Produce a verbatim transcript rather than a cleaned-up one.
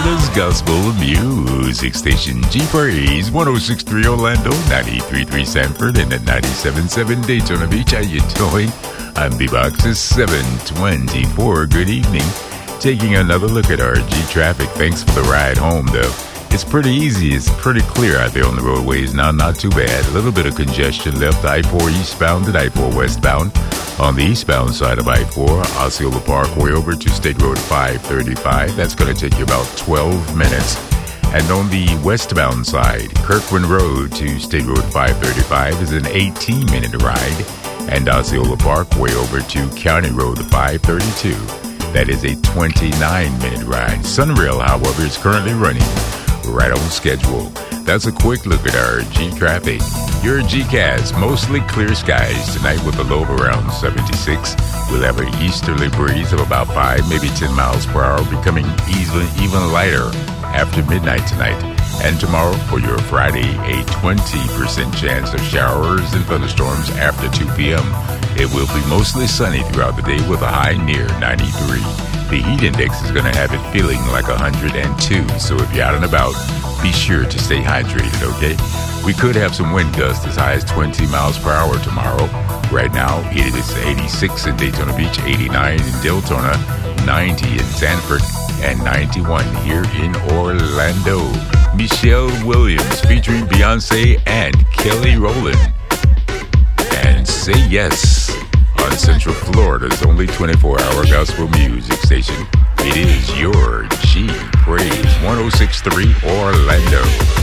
Florida's gospel music station, G Praise, one oh six point three Orlando, ninety-three point three Sanford, and at ninety-seven point seven Daytona Beach. How you doing? I'm B-Box is seven twenty-four. Good evening. Taking another look at R G traffic. Thanks for the ride home, though. It's pretty easy. It's pretty clear out there on the roadways now. Not too bad. A little bit of congestion left. I four eastbound and I four westbound. On the eastbound side of I four, Osceola Parkway over to State Road five thirty-five. That's going to take you about twelve minutes. And on the westbound side, Kirkland Road to State Road five thirty-five is an eighteen-minute ride. And Osceola Parkway over to County Road five thirty-two. That is a twenty-nine-minute ride. Sunrail, however, is currently running right on schedule. That's a quick look at our G traffic. Your G-Cast, mostly clear skies tonight with a low of around seventy-six. We'll have an easterly breeze of about five, maybe ten miles per hour, becoming even, even lighter after midnight tonight. And tomorrow, for your Friday, a twenty percent chance of showers and thunderstorms after two p.m. It will be mostly sunny throughout the day with a high near ninety-three. The heat index is going to have it feeling like one hundred two, so if you're out and about, be sure to stay hydrated, okay? We could have some wind gusts as high as twenty miles per hour tomorrow. Right now, it is eighty-six in Daytona Beach, eighty-nine in Deltona, ninety in Sanford, and ninety-one here in Orlando. Michelle Williams featuring Beyonce and Kelly Rowland. And Say Yes on Central Florida's only twenty-four hour gospel music station. It is your G Praise one oh six point three Orlando.